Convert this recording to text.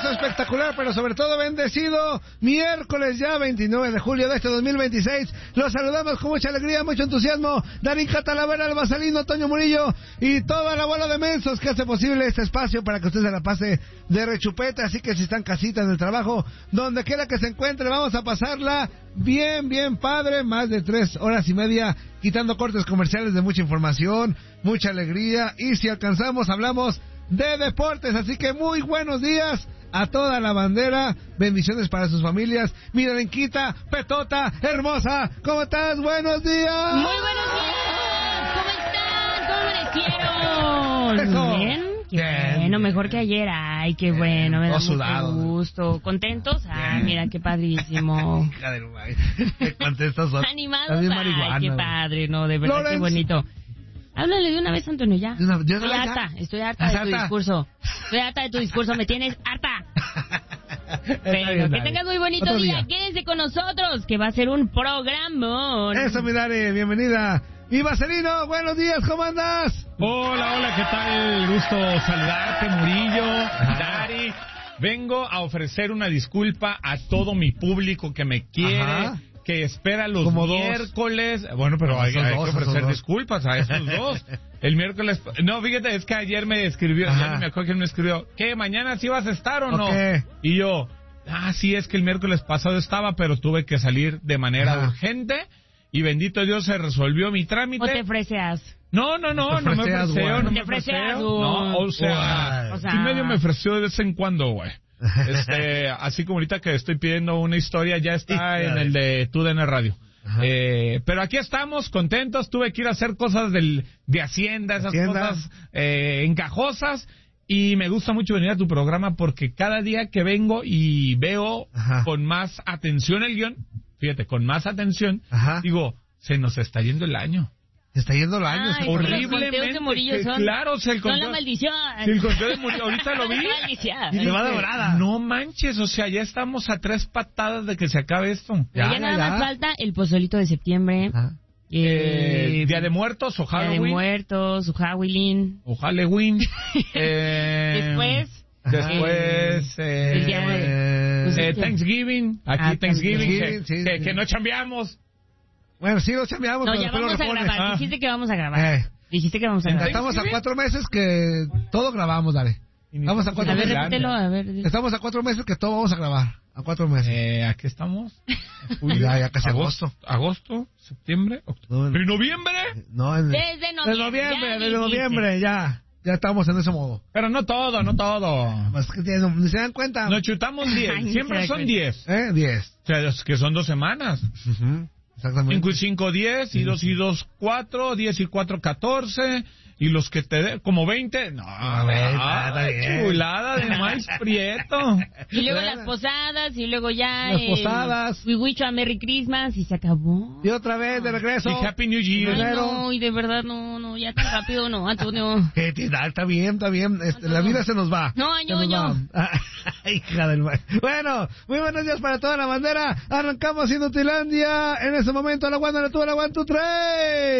hermoso, espectacular, pero sobre todo bendecido miércoles ya 29 de julio de este 2026. Los saludamos con mucha alegría, mucho entusiasmo. Darín Catalavera, el Basalino, Toño Murillo y toda la bola de mensos que hace posible este espacio para que usted se la pase de rechupete. Así que si está en casita, en el trabajo, donde quiera que se encuentre, vamos a pasarla bien, bien padre. Más de 3 horas y media quitando cortes comerciales de mucha información, mucha alegría. Y si alcanzamos, hablamos de deportes. Así que muy buenos días a toda la bandera, bendiciones para sus familias. Mira, Lenquita, Petota, hermosa, ¿cómo estás? Buenos días. Muy buenos días, ¿cómo están? ¿Cómo amanecieron? ¿Bien? Qué bueno, mejor que ayer. Ay, qué bueno, me da mucho gusto. ¿Contentos? Ay, mira, qué padrísimo. Qué contentos son. ¿Animados? Ay, qué padre, no, de verdad, Lorenz. Qué bonito. Háblale de una vez, Antonio, ya. Estoy harta de tu discurso. Estoy harta de tu discurso, me tienes harta. Pero que tengas muy bonito día. Quédense con nosotros, que va a ser un programón. Eso, mi Dari, bienvenida. Y Marcelino, buenos días, ¿cómo andas? Hola, ¿qué tal? Gusto saludarte, Murillo, Dari. Vengo a ofrecer una disculpa a todo mi público que me quiere, que espera los como miércoles. Bueno, pero hay que ofrecer disculpas a esos dos. El miércoles... No, fíjate, es que ayer me escribió, ya no me acuerdo quién me escribió, ¿qué, mañana sí vas a estar o no? Y yo, sí, es que el miércoles pasado estaba, pero tuve que salir de manera urgente, y bendito Dios se resolvió mi trámite. ¿O te freseas? No me ofreceo, no me ofreceo. No, o sea, sí medio me ofreció de vez en cuando, güey. Así como ahorita que estoy pidiendo una historia, ya está en el de TUDN Radio. Pero aquí estamos contentos. Tuve que ir a hacer cosas de Hacienda, esas cosas encajosas, y me gusta mucho venir a tu programa porque cada día que vengo y veo con más atención el guión, fíjate, con más atención, digo, se nos está yendo el año. Se está yendo el año. Horriblemente. Claro, son la maldición. Si el conteo de Murillo, ahorita lo vi. Y le va de volada. No manches, o sea, ya estamos a 3 patadas de que se acabe esto. Ya nada más falta el pozolito de septiembre. Día de Muertos o Halloween. Día de Muertos o Halloween. O Halloween. Después. El día de Thanksgiving. Aquí Thanksgiving. Que no chambeamos. Bueno, sí, lo chambeamos. No, ya vamos a grabar. Dijiste que vamos a grabar. Estamos a 4 meses que todo grabamos, dale. Estamos a 4 meses. Estamos a 4 meses que todo vamos a grabar. A 4 meses. ¿A qué estamos? Ya casi agosto, septiembre, octubre. ¿Y noviembre? No, desde noviembre, ya estamos en ese modo. Pero no todo. Pues que se dan cuenta. Nos chutamos 10. Siempre son 10. 10. O sea, que son 2 semanas. Exactamente. 5 y 5, 10, y 2 y 2, 4, 10 y 4, 14, y los que te den, como 20, no, chulada de maíz prieto. Y luego las posadas, y luego ya... Las posadas. We wish you a Merry Christmas, y se acabó. Y otra vez, de regreso. Y Happy New Year. Ay, no, y de verdad, no, ya tan rápido no, Antonio. Está bien. La vida se nos va. No, año. Hija del mal. Bueno, muy buenos días para toda la bandera. Arrancamos Inutilandia. En este momento, la One, la 2, la 1, 2, 3.